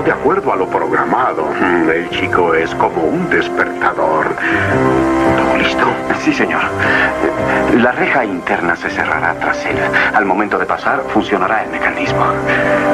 de acuerdo a lo programado. El chico es como un despertador. ¿Todo listo? Sí, señor. La reja interna se cerrará tras él. Al momento de pasar, funcionará el mecanismo.